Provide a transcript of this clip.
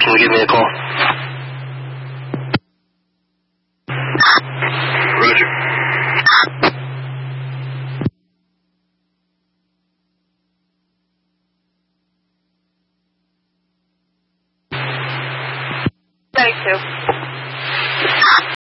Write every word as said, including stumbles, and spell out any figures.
Can you give me a call? Roger. thirty-two.